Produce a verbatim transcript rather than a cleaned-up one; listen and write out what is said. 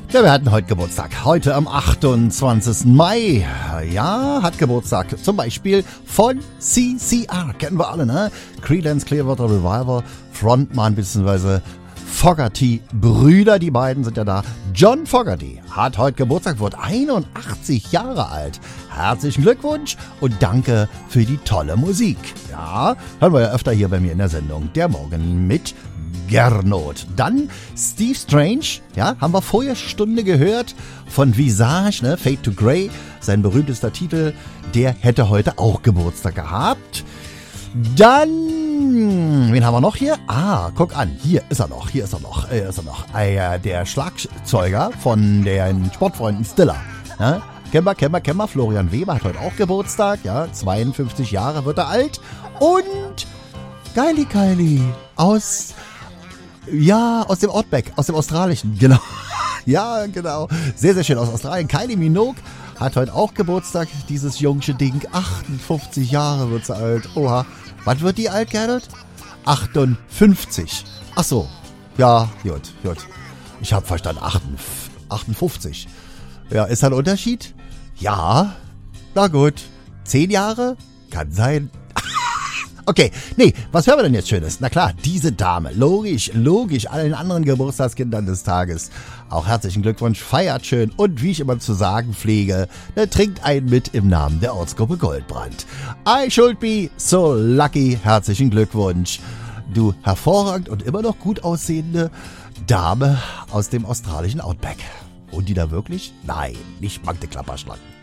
Ja, wir hatten heute Geburtstag. Heute am achtundzwanzigsten Mai. Ja, hat Geburtstag. Zum Beispiel von C C R. Kennen wir alle, ne? Creedence Clearwater Revival. Frontman bzw. Fogerty-Brüder. Die beiden sind ja da. John Fogerty hat heute Geburtstag, wird einundachtzig Jahre alt. Herzlichen Glückwunsch und danke für die tolle Musik. Ja, hören wir ja öfter hier bei mir in der Sendung. Der Morgen mit Gernot. Dann Steve Strange, ja, haben wir vorher Stunde gehört von Visage, ne, Fade to Grey, sein berühmtester Titel, der hätte heute auch Geburtstag gehabt. Dann, wen haben wir noch hier? Ah, guck an, hier ist er noch, hier ist er noch, hier ist er noch. Äh, der Schlagzeuger von den Sportfreunden Stiller, ne? Kemmer, Kemmer, Kemmer, Florian Weber hat heute auch Geburtstag, ja, zweiundfünfzig Jahre wird er alt. Und Kylie Kylie aus... Ja, aus dem Outback, aus dem Australischen, genau. Ja, genau. Sehr, sehr schön aus Australien. Kylie Minogue hat heute auch Geburtstag, dieses jungsche Ding. achtundfünfzig Jahre wird sie alt. Oha. Wann wird die alt, Gernot? achtundfünfzig. Ach so. Ja, gut, gut. Ich habe verstanden, achtundfünfzig. Ja, ist da ein Unterschied? Ja. Na gut. Zehn Jahre? Kann sein. Okay, nee, was hören wir denn jetzt Schönes? Na klar, diese Dame, logisch, logisch, allen anderen Geburtstagskindern des Tages. Auch herzlichen Glückwunsch, feiert schön und wie ich immer zu sagen pflege, ne, trinkt einen mit im Namen der Ortsgruppe Goldbrand. I should be so lucky, herzlichen Glückwunsch. Du hervorragend und immer noch gut aussehende Dame aus dem australischen Outback. Und die da wirklich? Nein, nicht Magde Klapperschlangen.